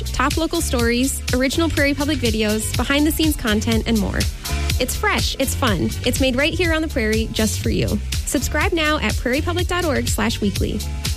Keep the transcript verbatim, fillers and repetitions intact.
top local stories, original Prairie Public videos, behind-the-scenes content, and more. It's fresh, it's fun, it's made right here on the Prairie just for you. Subscribe now at prairiepublic.org slash weekly.